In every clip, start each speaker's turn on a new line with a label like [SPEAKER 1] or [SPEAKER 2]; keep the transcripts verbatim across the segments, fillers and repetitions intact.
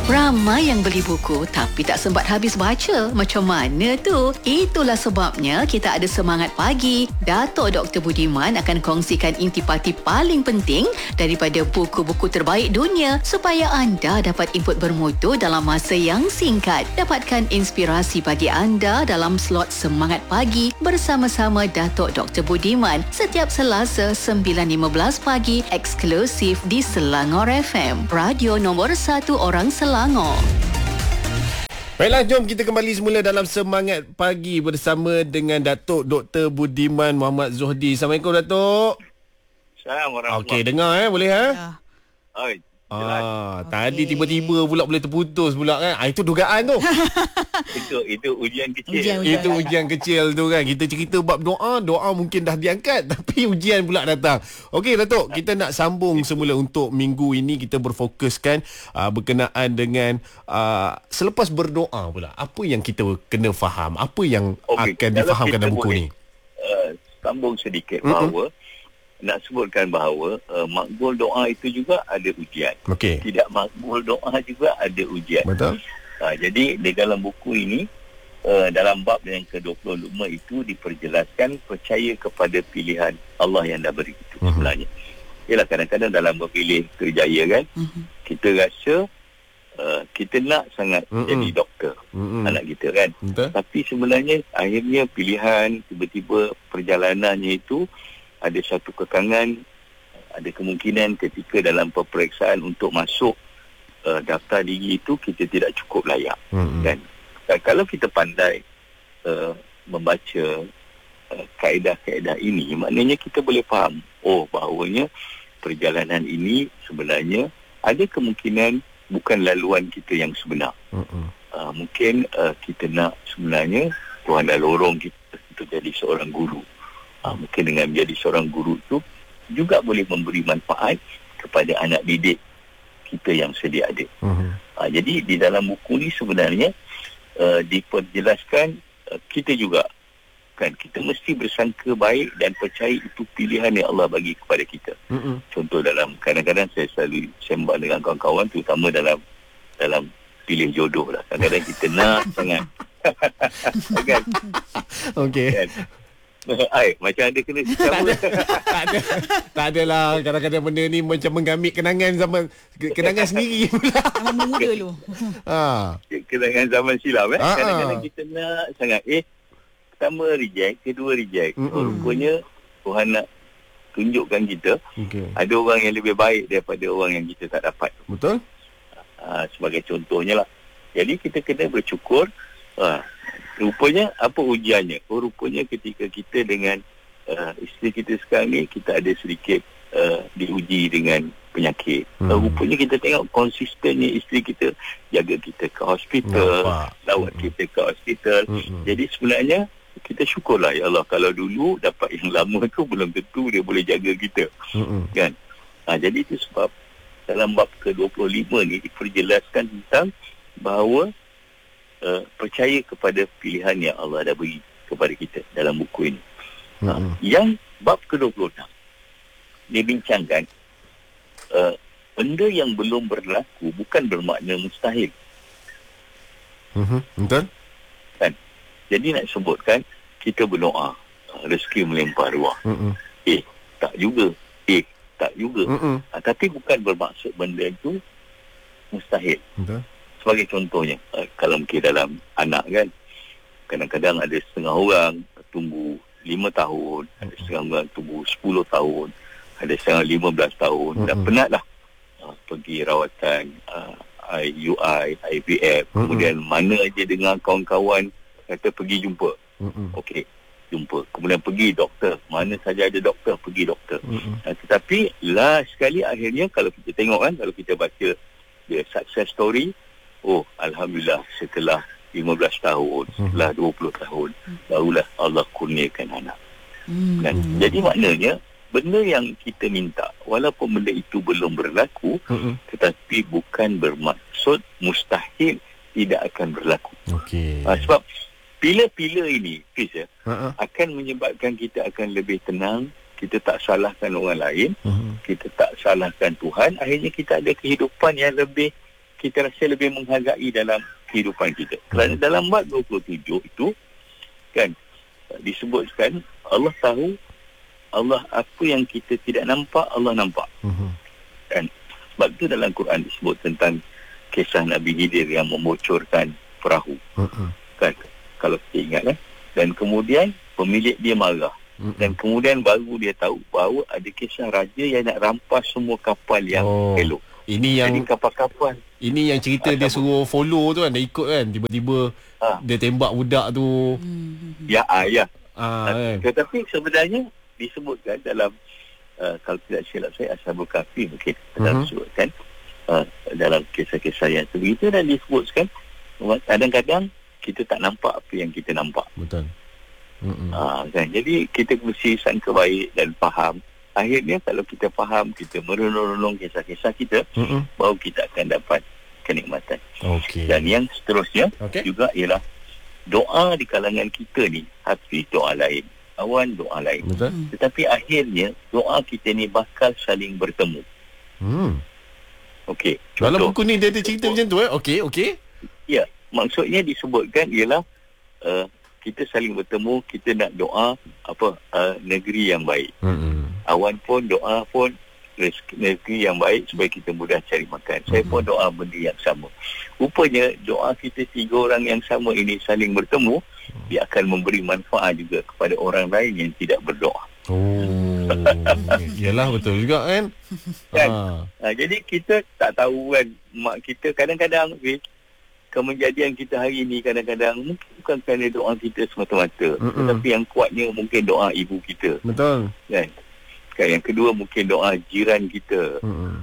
[SPEAKER 1] Ramai yang beli buku tapi tak sempat habis baca. Macam mana tu? Itulah sebabnya kita ada Semangat Pagi. Datuk Doktor Budiman akan kongsikan intipati paling penting daripada buku-buku terbaik dunia supaya anda dapat input bermutu dalam masa yang singkat. Dapatkan inspirasi bagi anda dalam slot Semangat Pagi bersama-sama Datuk Doktor Budiman setiap Selasa sembilan lima belas pagi eksklusif di Selangor F M. Radio nombor satu orang Selangor. Selangor.
[SPEAKER 2] Baiklah, jom kita kembali semula dalam Semangat Pagi bersama dengan Datuk Doktor Budiman Muhammad Zuhdi. Assalamualaikum, Datuk.
[SPEAKER 3] Assalamualaikum.
[SPEAKER 2] Okey, dengar eh, boleh eh?
[SPEAKER 3] Ya. Oi.
[SPEAKER 2] Ah, okay. Tadi tiba-tiba pula boleh terputus pula kan. Ah, itu dugaan tu.
[SPEAKER 3] itu itu ujian kecil.
[SPEAKER 2] Ujian, ujian. Itu ujian kecil tu kan. Kita cerita bab doa, doa mungkin dah diangkat tapi ujian pula datang. Okey Datuk, kita nak sambung semula untuk minggu ini. Kita berfokuskan uh, berkenaan dengan uh, selepas berdoa pula. Apa yang kita kena faham? Apa yang okay, akan difahamkan dalam buku ni?
[SPEAKER 3] Uh, sambung sedikit mm-hmm. bahawa nak sebutkan bahawa uh, makbul doa itu juga ada ujian.
[SPEAKER 2] Okay.
[SPEAKER 3] Tidak makbul doa juga ada ujian.
[SPEAKER 2] Betul.
[SPEAKER 3] Uh, jadi di dalam buku ini, uh, dalam bab yang ke dua puluh lima itu diperjelaskan percaya kepada pilihan Allah yang dah beri itu uh-huh. sebenarnya. Yalah, kadang-kadang dalam memilih kerjaya kan, uh-huh. kita rasa uh, kita nak sangat uh-huh. jadi doktor, uh-huh. anak kita kan. Betul. Tapi sebenarnya akhirnya pilihan, tiba-tiba perjalanannya itu ada satu kekangan, ada kemungkinan ketika dalam peperiksaan untuk masuk uh, daftar diri itu kita tidak cukup layak. Mm-hmm. Kan? Dan kalau kita pandai uh, membaca uh, kaedah-kaedah ini, maknanya kita boleh faham, oh bahawanya perjalanan ini sebenarnya ada kemungkinan bukan laluan kita yang sebenar. Mm-hmm. Uh, mungkin uh, kita nak sebenarnya Tuhan dah lorong kita untuk jadi seorang guru. Ha, mungkin dengan menjadi seorang guru itu juga boleh memberi manfaat kepada anak didik kita yang sedia ada. Uh-huh. Ha, jadi di dalam buku ni sebenarnya uh, diperjelaskan uh, kita juga kan kita mesti bersangka baik dan percaya itu pilihan yang Allah bagi kepada kita. Uh-huh. Contoh dalam kadang-kadang saya selalu sembang dengan kawan-kawan terutama dalam dalam pilih jodoh lah. Kadang-kadang kita nak sangat kan.
[SPEAKER 2] Okey. Kan?
[SPEAKER 3] Ay, macam ada kena
[SPEAKER 2] tak ada, tak ada tak adalah kadang-kadang benda ni macam menggamit kenangan zaman kenangan sendiri pula
[SPEAKER 4] zaman muda lu.
[SPEAKER 2] Ha,
[SPEAKER 3] kenangan zaman silam eh. Ha-ha. Kadang-kadang kita nak sangat eh pertama reject, kedua reject. Oh, rupanya Tuhan nak tunjukkan kita okay. ada orang yang lebih baik daripada orang yang kita tak dapat.
[SPEAKER 2] Betul?
[SPEAKER 3] Ha, sebagai contohnya lah. Jadi kita kena bersyukur. Ha, rupanya apa ujiannya? Oh, rupanya ketika kita dengan uh, isteri kita sekarang ni, kita ada sedikit uh, diuji dengan penyakit. Hmm. Uh, rupanya kita tengok konsistennya isteri kita jaga kita ke hospital, lawat hmm. kita ke hospital. Hmm. Jadi sebenarnya kita syukurlah ya Allah kalau dulu dapat yang lama tu belum tentu dia boleh jaga kita. Hmm. Kan? Ha, jadi itu sebab dalam bab ke dua puluh lima ni diperjelaskan tentang bahawa Uh, percaya kepada pilihan yang Allah dah beri kepada kita dalam buku ini. Mm-hmm. Uh, yang bab ke dua puluh enam dia bincangkan uh, benda yang belum berlaku bukan bermakna mustahil.
[SPEAKER 2] Mm-hmm. Betul?
[SPEAKER 3] Kan? Jadi nak sebutkan kita berdoa uh, rezeki melimpah ruah. Mm-hmm. Eh, tak juga. Eh, tak juga. Mm-hmm. Uh, tapi bukan bermaksud benda itu mustahil. Betul? Sebagai contohnya, kalau mungkin dalam anak kan, kadang-kadang ada setengah orang tumbuh lima tahun, ada setengah orang tumbuh sepuluh tahun, ada setengah lima belas tahun, mm-hmm. dah penat lah uh, pergi rawatan uh, I U I, I V F, mm-hmm. kemudian mana aja dengar kawan-kawan kata pergi jumpa, mm-hmm. okey, jumpa, kemudian pergi doktor, mana saja ada doktor, pergi doktor. Mm-hmm. Uh, tetapi last sekali akhirnya kalau kita tengok kan, kalau kita baca dia success story, oh, Alhamdulillah setelah lima belas tahun, hmm. setelah dua puluh tahun, barulah Allah kurniakan anak. Hmm. Kan? Jadi maknanya, benda yang kita minta, walaupun benda itu belum berlaku, hmm. tetapi bukan bermaksud mustahil tidak akan berlaku. Okay. Ha, sebab pila-pila ini, Fiz, ya, uh-huh. akan menyebabkan kita akan lebih tenang, kita tak salahkan orang lain, uh-huh. kita tak salahkan Tuhan, akhirnya kita ada kehidupan yang lebih kita rasa lebih menghargai dalam kehidupan kita. Kerana dalam bab dua puluh tujuh itu kan disebutkan Allah tahu, Allah apa yang kita tidak nampak Allah nampak. Uh-huh. Kan sebab itu dalam Quran disebut tentang kisah Nabi Khidir yang membocorkan perahu. Uh-huh. Kan kalau kita ingat kan, dan kemudian pemilik dia marah. Uh-huh. Dan kemudian baru dia tahu bahawa ada kisah raja yang nak rampas semua kapal yang oh. elok.
[SPEAKER 2] Ini yang
[SPEAKER 3] jadi kapal-kapal.
[SPEAKER 2] Ini yang cerita dia suruh follow tu kan, dia ikut kan, tiba-tiba ha. dia tembak budak tu.
[SPEAKER 3] Ya, ah, ya.
[SPEAKER 2] Ah, kan?
[SPEAKER 3] Tetapi sebenarnya disebutkan dalam uh, kalau tidak silap saya Ashabul Kahfi mungkin dalam uh-huh. disebutkan uh, dalam kisah-kisah yang begitu, dan disebutkan kadang-kadang kita tak nampak apa yang kita nampak.
[SPEAKER 2] Betul. Uh-uh.
[SPEAKER 3] Uh, kan? Jadi kita mesti sangka baik dan faham. Akhirnya kalau kita faham, kita merenung-renung kisah-kisah kita, uh-uh. baru kita akan dapat kenikmatan.
[SPEAKER 2] Okay.
[SPEAKER 3] Dan yang seterusnya okay. juga ialah doa di kalangan kita ni, Hafiz doa lain, Awan doa lain.
[SPEAKER 2] Betul.
[SPEAKER 3] Tetapi akhirnya doa kita ni bakal saling bertemu.
[SPEAKER 2] Hmm.
[SPEAKER 3] Okey.
[SPEAKER 2] Dalam buku ni dia ada cerita macam tu eh? Okey, okey.
[SPEAKER 3] Ya, maksudnya disebutkan ialah uh, kita saling bertemu, kita nak doa apa uh, negeri yang baik. Hmm. Awan pun doa pun negeri yang baik supaya kita mudah cari makan. Saya pun doa benda yang sama. Rupanya doa kita tiga orang yang sama ini saling bertemu, dia akan memberi manfaat juga kepada orang lain yang tidak berdoa.
[SPEAKER 2] Oh, yalah betul juga kan.
[SPEAKER 3] Kan? Ha. Ha, jadi kita tak tahu kan, mak kita kadang-kadang eh, kemejadian kita hari ini kadang-kadang mungkin bukan kerana doa kita semata-mata, Mm-mm. tetapi yang kuatnya mungkin doa ibu kita.
[SPEAKER 2] Betul.
[SPEAKER 3] Kan? Yang kedua mungkin doa jiran kita,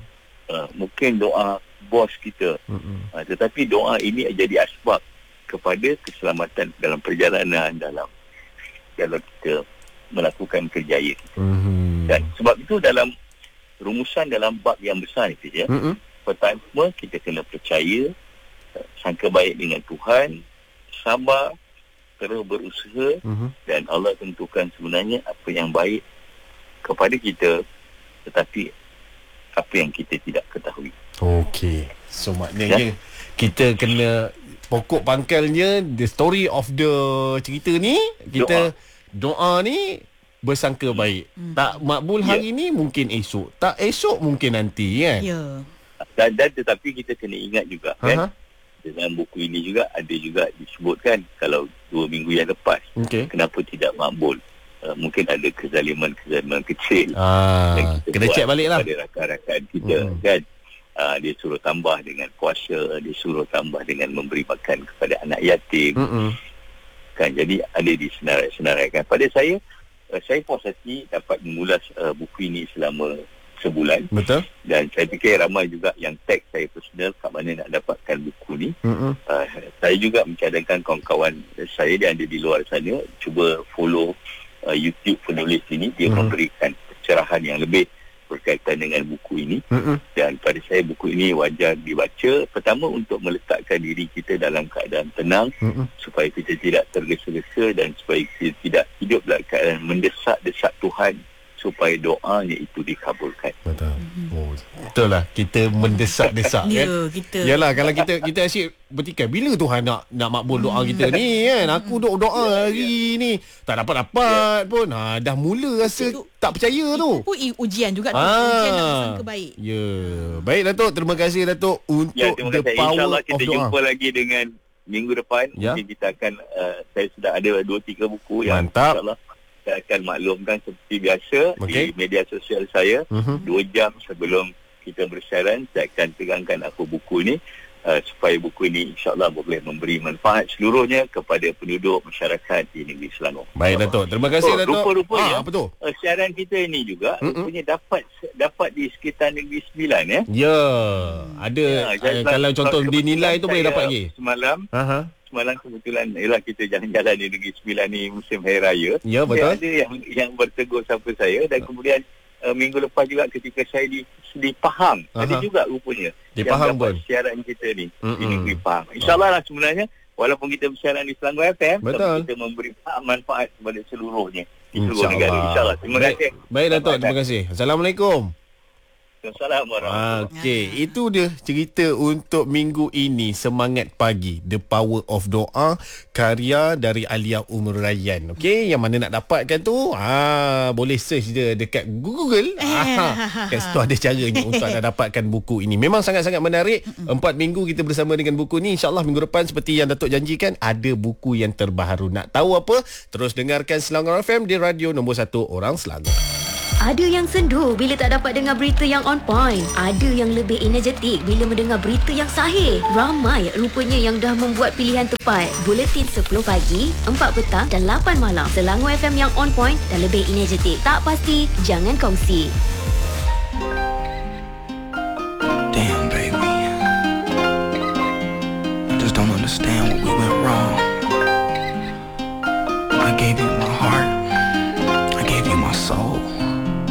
[SPEAKER 3] uh, mungkin doa bos kita, uh, tetapi doa ini jadi asbab kepada keselamatan dalam perjalanan, dalam dalam kita melakukan kerjaya kita. Mm-hmm. Dan sebab itu dalam rumusan dalam bab yang besar itu ya, mm-hmm. pertama kita kena percaya, uh, sangka baik dengan Tuhan, sabar, terus berusaha, mm-hmm. dan Allah tentukan sebenarnya apa yang baik kepada kita, tetapi apa yang kita tidak ketahui.
[SPEAKER 2] Okey. So maknanya ya? kita kena pokok pangkalnya, the story of the cerita ni, kita doa, doa ni bersangka baik. Hmm. Tak makbul ya. hari ni mungkin esok, tak esok mungkin nanti kan. Ya.
[SPEAKER 3] Dan, dan tetapi kita kena ingat juga kan, dalam buku ini juga ada juga disebutkan kalau dua minggu yang lepas, okay. kenapa tidak makbul. Uh, mungkin ada kezaliman-kezaliman kecil
[SPEAKER 2] ah, yang kita kena cek balik lah
[SPEAKER 3] pada rakan-rakan kita, mm. kan uh, dia suruh tambah dengan puasa, dia suruh tambah dengan memberi makan kepada anak yatim, Mm-mm. kan, jadi ada disenarai-senaraikan. Pada saya uh, saya puas hati dapat mengulas uh, buku ini selama sebulan.
[SPEAKER 2] Betul.
[SPEAKER 3] Dan saya fikir ramai juga yang tag saya personal kat mana nak dapatkan buku ni. uh, saya juga mencadangkan kawan-kawan saya yang ada di luar sana cuba follow Uh, YouTube penulis ini, dia mm-hmm. memberikan pencerahan yang lebih berkaitan dengan buku ini, mm-hmm. dan pada saya buku ini wajar dibaca, pertama untuk meletakkan diri kita dalam keadaan tenang, mm-hmm. supaya kita tidak tergesa-gesa dan supaya kita tidak hidup dalam keadaan mendesak-desak Tuhan supaya doanya itu dikabulkan.
[SPEAKER 2] Betul. Oh, betul lah, kita mendesak-desak kan.
[SPEAKER 4] Ya, kita.
[SPEAKER 2] Yalah, kalau kita kita asyik bertikai bila Tuhan nak nak makbul doa kita ni kan. Aku duk doa hari ni tak dapat-dapat pun. Ha, dah mula rasa itu, tak percaya tu.
[SPEAKER 4] Itu pun ujian juga tu.
[SPEAKER 2] Ah,
[SPEAKER 4] ujian nak sangka baik.
[SPEAKER 2] Ya. Baik Datuk, terima kasih Datuk untuk
[SPEAKER 3] ya,
[SPEAKER 2] the
[SPEAKER 3] kasih.
[SPEAKER 2] power
[SPEAKER 3] InsyaAllah kita
[SPEAKER 2] of doa.
[SPEAKER 3] Jumpa lagi dengan minggu depan. Ya. Mungkin kita akan uh, saya sudah ada dua tiga buku yang insyaAllah saya akan maklumkan seperti biasa, okay. di media sosial saya. Uh-huh. Dua jam sebelum kita bersiaran, saya akan tegangkan apa buku ni, uh, supaya buku ini insyaAllah boleh memberi manfaat seluruhnya kepada penduduk masyarakat di negeri Selangor.
[SPEAKER 2] Baik Datuk, terima kasih
[SPEAKER 3] oh,
[SPEAKER 2] Datuk.
[SPEAKER 3] Rupa-rupanya
[SPEAKER 2] ah, apa tu?
[SPEAKER 3] Uh, siaran kita ini juga uh-huh. rupanya dapat dapat di sekitar Negeri Sembilan ya.
[SPEAKER 2] Ya, ada ya, uh, kalau contoh dinilai tu boleh dapat lagi.
[SPEAKER 3] Semalam.
[SPEAKER 2] Uh-huh.
[SPEAKER 3] Semalam kebetulan ialah kita jalan-jalan di Negeri Sembilan ni musim Hari Raya.
[SPEAKER 2] Ya, betul.
[SPEAKER 3] Ada yang yang bertegur sapa saya, dan kemudian uh, minggu lepas juga ketika saya di di Pahang, Aha. ada juga rupanya
[SPEAKER 2] di
[SPEAKER 3] yang
[SPEAKER 2] Pahang
[SPEAKER 3] dapat
[SPEAKER 2] pun
[SPEAKER 3] siaran kita ni, Mm-mm. di negeri Pahang. InsyaAllah lah sebenarnya walaupun kita bersiaran di Selangor F M, tapi kita memberi manfaat kepada seluruhnya di seluruh
[SPEAKER 2] Insya
[SPEAKER 3] negara. InsyaAllah. Terima
[SPEAKER 2] baik.
[SPEAKER 3] kasih.
[SPEAKER 2] Baik Datuk, terima kasih. Assalamualaikum.
[SPEAKER 3] Assalamualaikum warahmatullahi
[SPEAKER 2] Okey, itu dia cerita untuk minggu ini, Semangat Pagi, The Power of Doa, karya dari Alia Umur Rayyan. Okey, yang mana nak dapatkan tu, ah boleh search je dekat Google. Ah, kat situ ada caranya untuk anda dapatkan buku ini. Memang sangat-sangat menarik. Empat minggu kita bersama dengan buku ni. InsyaAllah minggu depan seperti yang Datuk janjikan, ada buku yang terbaru. Nak tahu apa? Terus dengarkan Selangor F M di radio nombor satu orang Selangor.
[SPEAKER 5] Ada yang sendu bila tak dapat dengar berita yang on point. Ada yang lebih energetik bila mendengar berita yang sahih. Ramai rupanya yang dah membuat pilihan tepat. Buletin sepuluh pagi, empat petang dan lapan malam. Selangor F M yang on point dan lebih energetik. Tak pasti, jangan kongsi.